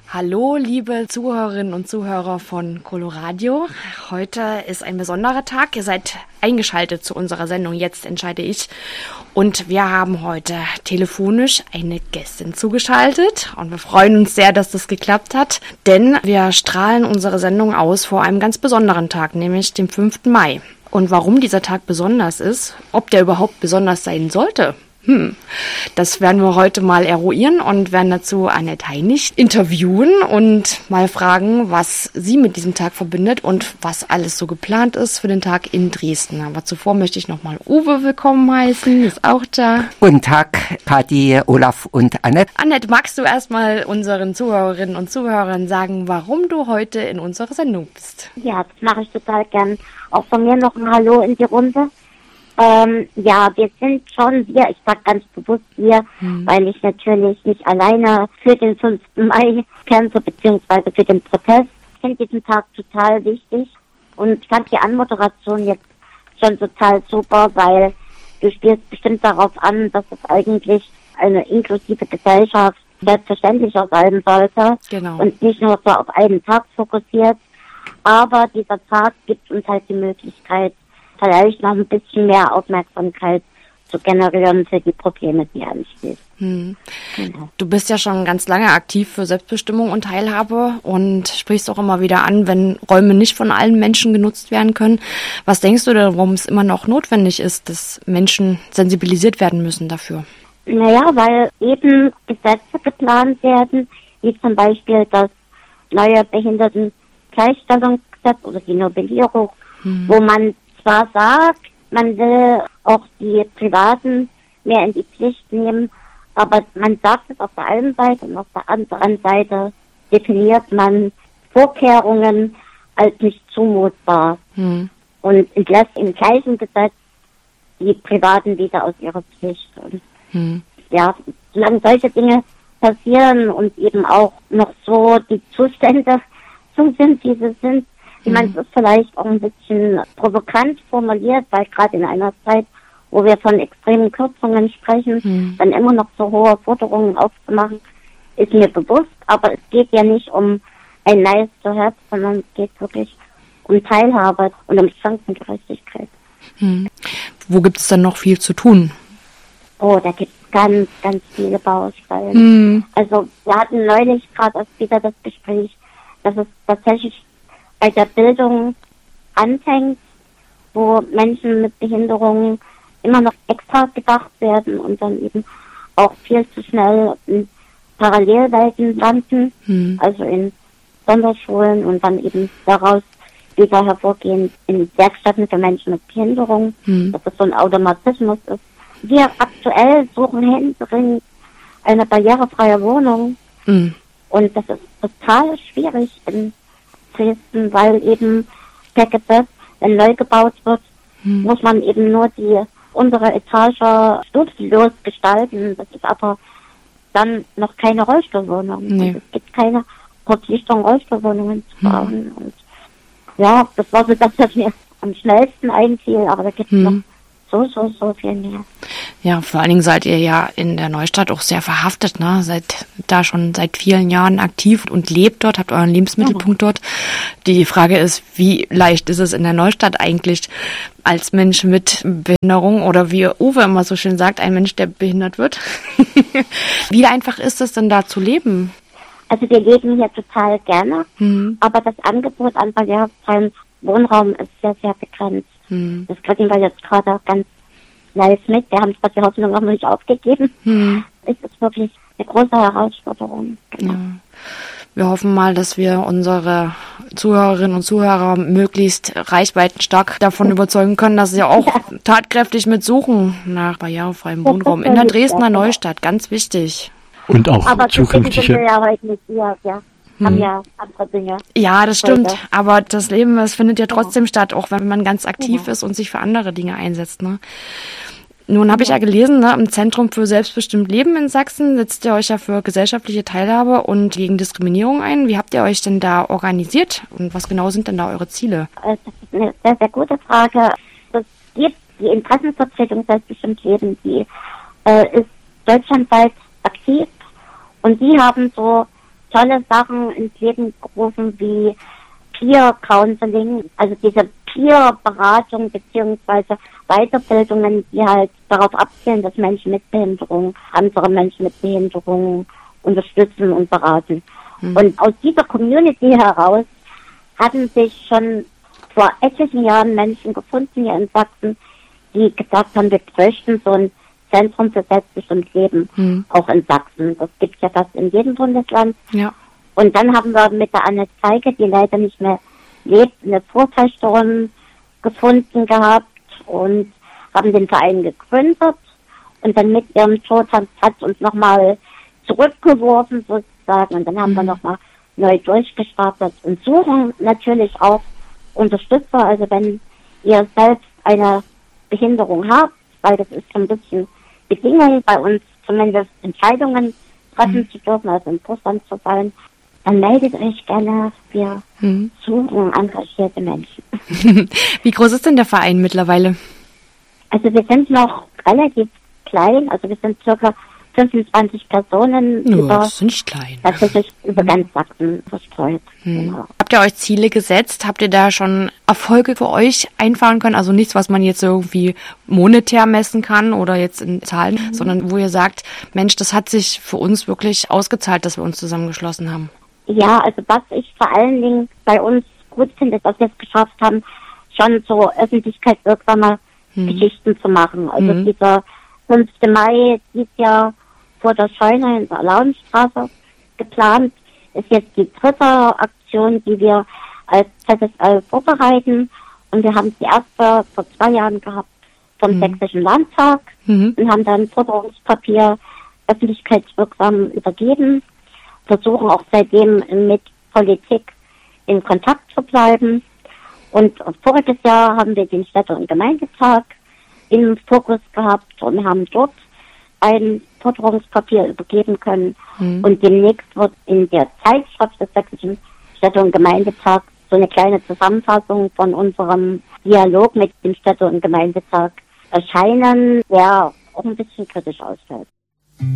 Hallo, liebe Zuhörerinnen und Zuhörer von Coloradio. Heute ist ein besonderer Tag. Ihr seid eingeschaltet zu unserer Sendung Jetzt entscheide ich. Und wir haben heute telefonisch eine Gästin zugeschaltet. Und wir freuen uns sehr, dass das geklappt hat. Denn wir strahlen unsere Sendung aus vor einem ganz besonderen Tag, nämlich dem 5. Mai. Und warum dieser Tag besonders ist, ob der überhaupt besonders sein sollte, das werden wir heute mal eruieren und werden dazu Annette Heinig interviewen und mal fragen, was sie mit diesem Tag verbindet und was alles so geplant ist für den Tag in Dresden. Aber zuvor möchte ich nochmal Uwe willkommen heißen, ist auch da. Guten Tag, Kathi, Olaf und Annette. Annette, magst du erstmal unseren Zuhörerinnen und Zuhörern sagen, warum du heute in unserer Sendung bist? Ja, das mache ich total gern. Auch von mir noch ein Hallo in die Runde. Wir sind schon wir, ich sage ganz bewusst wir, weil ich natürlich nicht alleine für den 5. Mai kämpfe, beziehungsweise für den Protest. Ich finde diesen Tag total wichtig und fand die Anmoderation jetzt schon total super, weil du spielst bestimmt darauf an, dass es eigentlich eine inklusive Gesellschaft selbstverständlicher sein sollte. Genau. Und nicht nur so auf einen Tag fokussiert. Aber dieser Tag gibt uns halt die Möglichkeit, vielleicht noch ein bisschen mehr Aufmerksamkeit zu generieren für die Probleme, die anstehen. Genau. Du bist ja schon ganz lange aktiv für Selbstbestimmung und Teilhabe und sprichst auch immer wieder an, wenn Räume nicht von allen Menschen genutzt werden können. Was denkst du, warum es immer noch notwendig ist, dass Menschen sensibilisiert werden müssen dafür? Naja, weil eben Gesetze geplant werden, wie zum Beispiel das neue Behindertengleichstellungsgesetz oder die Novellierung, wo man zwar sagt, man will auch die Privaten mehr in die Pflicht nehmen, aber man sagt es auf der einen Seite und auf der anderen Seite definiert man Vorkehrungen als nicht zumutbar und entlässt im gleichen Gesetz die Privaten wieder aus ihrer Pflicht. Und ja, solange solche Dinge passieren und eben auch noch so die Zustände so sind, wie sie sind, ich meine, es ist vielleicht auch ein bisschen provokant formuliert, weil gerade in einer Zeit, wo wir von extremen Kürzungen sprechen, dann immer noch so hohe Forderungen aufzumachen, ist mir bewusst. Aber es geht ja nicht um ein Nice to have, sondern es geht wirklich um Teilhabe und um Chancengerechtigkeit. Wo gibt es dann noch viel zu tun? Oh, da gibt es ganz, ganz viele Baustellen. Also wir hatten neulich gerade erst wieder das Gespräch, dass es tatsächlich bei der Bildung anfängt, wo Menschen mit Behinderungen immer noch extra gedacht werden und dann eben auch viel zu schnell in Parallelwelten landen, also in Sonderschulen und dann eben daraus wieder hervorgehen in Werkstätten für Menschen mit Behinderung, dass es so ein Automatismus ist. Wir aktuell suchen händeringend eine barrierefreie Wohnung und das ist total schwierig in Dresden, weil eben per Gesetz, wenn neu gebaut wird, muss man eben nur die untere Etage stufenlos gestalten. Das ist aber dann noch keine Rollstuhlwohnung. Nee. Es gibt keine Verpflichtung, Rollstuhlwohnungen zu bauen. Und ja, das war so das, was mir am schnellsten einfiel, aber da gibt es noch so viel mehr. Ja, vor allen Dingen seid ihr ja in der Neustadt auch sehr verhaftet, ne? Seid da schon seit vielen Jahren aktiv und lebt dort, habt euren Lebensmittelpunkt dort. Die Frage ist, wie leicht ist es in der Neustadt eigentlich als Mensch mit Behinderung oder wie Uwe immer so schön sagt, ein Mensch, der behindert wird? Wie einfach ist es denn da zu leben? Also wir leben hier total gerne, aber das Angebot an barrierefreiem Wohnraum ist sehr, sehr begrenzt. Das kriegen wir jetzt gerade ganz live mit. Wir haben zwar die Hoffnung noch nicht aufgegeben. Es ist wirklich eine große Herausforderung. Genau. Ja. Wir hoffen mal, dass wir unsere Zuhörerinnen und Zuhörer möglichst reichweitenstark davon überzeugen können, dass sie auch tatkräftig mitsuchen nach barrierefreiem Wohnraum in der Dresdner Neustadt. Ganz wichtig. Und auch aber zukünftige... Aber ja heute nicht hier, haben ja andere Dinge. Ja, das stimmt. Aber das Leben, es findet ja trotzdem statt, auch wenn man ganz aktiv ist und sich für andere Dinge einsetzt. Ne? Nun habe ich ja gelesen, ne, im Zentrum für selbstbestimmt Leben in Sachsen setzt ihr euch ja für gesellschaftliche Teilhabe und gegen Diskriminierung ein. Wie habt ihr euch denn da organisiert und was genau sind denn da eure Ziele? Das ist eine sehr, sehr gute Frage. Es gibt die Interessenvertretung selbstbestimmt Leben, die ist deutschlandweit aktiv und die haben so tolle Sachen ins Leben gerufen wie Peer Counseling, also diese Peer-Beratung beziehungsweise Weiterbildungen, die halt darauf abzielen, dass Menschen mit Behinderung andere Menschen mit Behinderung unterstützen und beraten. Und aus dieser Community heraus hatten sich schon vor etlichen Jahren Menschen gefunden hier in Sachsen, die gesagt haben, wir bräuchten so ein Zentrum für selbstbestimmtes Leben, auch in Sachsen. Das gibt es ja fast in jedem Bundesland. Ja. Und dann haben wir mit der Anne Zeige, die leider nicht mehr lebt, eine Vorfallstorm gefunden gehabt und haben den Verein gegründet. Und dann mit ihrem Tod hat uns nochmal zurückgeworfen sozusagen. Und dann haben wir nochmal neu durchgestartet und suchen natürlich auch Unterstützer. Also wenn ihr selbst eine Behinderung habt, weil das ist so ein bisschen Bedingung bei uns, zumindest Entscheidungen treffen zu dürfen, also im Vorstand zu sein, dann meldet euch gerne. Wir suchen engagierte Menschen. Wie groß ist denn der Verein mittlerweile? Also wir sind noch relativ klein, also wir sind circa 25 Personen Das ist nicht klein. Tatsächlich über ganz Sachsen verstreut. Genau. Habt ihr euch Ziele gesetzt? Habt ihr da schon Erfolge für euch einfahren können? Also nichts, was man jetzt irgendwie monetär messen kann oder jetzt in Zahlen, sondern wo ihr sagt, Mensch, das hat sich für uns wirklich ausgezahlt, dass wir uns zusammengeschlossen haben. Ja, also was ich vor allen Dingen bei uns gut finde, dass wir es geschafft haben, schon so öffentlichkeitswirksame Geschichten zu machen. Also dieser 5. Mai dieses Jahr vor der Scheune in der Lauenstraße geplant, ist jetzt die 3. Aktion, die wir als ZSL vorbereiten. Und wir haben die erste vor 2 Jahren gehabt vom Sächsischen Landtag und haben dann Forderungspapier öffentlichkeitswirksam übergeben. Versuchen auch seitdem mit Politik in Kontakt zu bleiben. Und voriges Jahr haben wir den Städte- und Gemeindetag im Fokus gehabt und haben dort ein Forderungspapier übergeben können. Und demnächst wird in der Zeitschrift des Sächsischen Städte- und Gemeindetags so eine kleine Zusammenfassung von unserem Dialog mit dem Städte- und Gemeindetag erscheinen, der auch ein bisschen kritisch ausfällt.